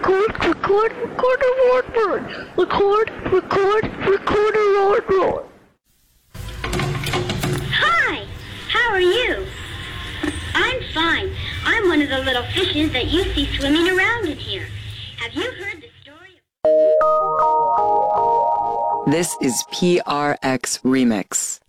Record. Hi, how are you? I'm fine. I'm one of the little fishes that you see swimming around in here. Have you heard the story of... This is PRX Remix.